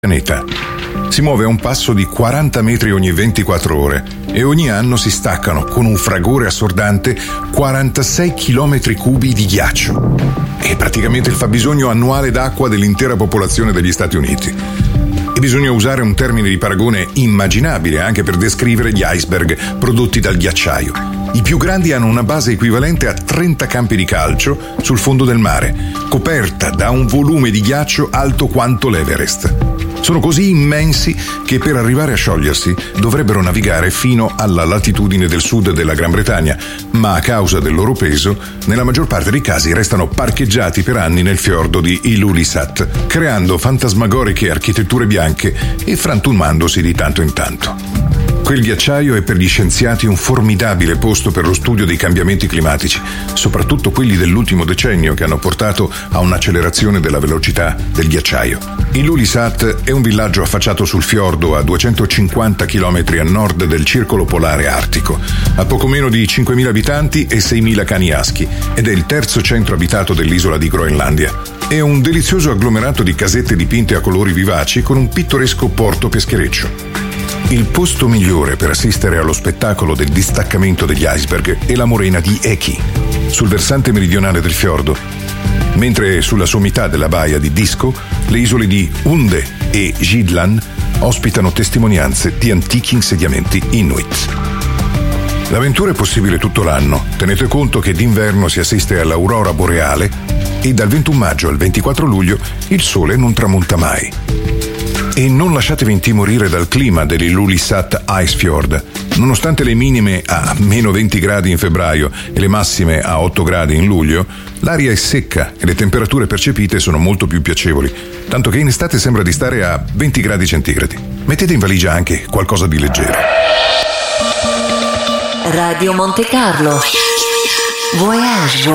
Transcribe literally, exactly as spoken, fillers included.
pianeta. Si muove a un passo di quaranta metri ogni ventiquattro ore e ogni anno si staccano con un fragore assordante quarantasei chilometri cubi di ghiaccio. È praticamente il fabbisogno annuale d'acqua dell'intera popolazione degli Stati Uniti. E bisogna usare un termine di paragone immaginabile anche per descrivere gli iceberg prodotti dal ghiacciaio. I più grandi hanno una base equivalente a trenta campi di calcio sul fondo del mare, coperta da un volume di ghiaccio alto quanto l'Everest. Sono così immensi che per arrivare a sciogliersi dovrebbero navigare fino alla latitudine del sud della Gran Bretagna, ma a causa del loro peso, nella maggior parte dei casi restano parcheggiati per anni nel fiordo di Ilulissat, creando fantasmagoriche architetture bianche e frantumandosi di tanto in tanto. Quel ghiacciaio è per gli scienziati un formidabile posto per lo studio dei cambiamenti climatici, soprattutto quelli dell'ultimo decennio che hanno portato a un'accelerazione della velocità del ghiacciaio. Ilulissat è un villaggio affacciato sul fiordo a duecentocinquanta chilometri a nord del circolo polare artico, ha poco meno di cinquemila abitanti e seimila cani aschi ed è il terzo centro abitato dell'isola di Groenlandia. È un delizioso agglomerato di casette dipinte a colori vivaci con un pittoresco porto peschereccio. Il posto migliore per assistere allo spettacolo del distaccamento degli iceberg è la morena di Eki, sul versante meridionale del fiordo, mentre sulla sommità della baia di Disko le isole di Unde e Jidlan ospitano testimonianze di antichi insediamenti Inuit. L'avventura è possibile tutto l'anno, tenete conto che d'inverno si assiste all'aurora boreale e dal ventuno maggio al ventiquattro luglio il sole non tramonta mai. E non lasciatevi intimorire dal clima dell'Ilulissat Icefjord. Nonostante le minime a meno venti gradi in febbraio e le massime a otto gradi in luglio, l'aria è secca e le temperature percepite sono molto più piacevoli, tanto che in estate sembra di stare a venti gradi centigradi. Mettete in valigia anche qualcosa di leggero. Radio Monte Carlo Voyage.